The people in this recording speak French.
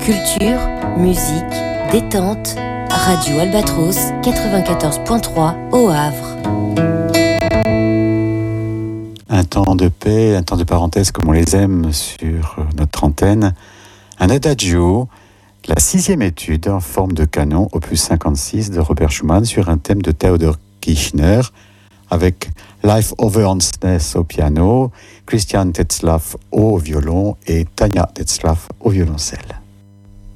Culture, musique, détente, Radio Albatros 94.3 au Havre. Un temps de paix, un temps de parenthèse comme on les aime sur notre antenne. Un adagio, la 6e étude en forme de canon, opus 56 de Robert Schumann sur un thème de Theodor Kirchner avec Leif Ove Hansnes au piano, Christian Tetzlaff au violon et Tanja Tetzlaff au violoncelle.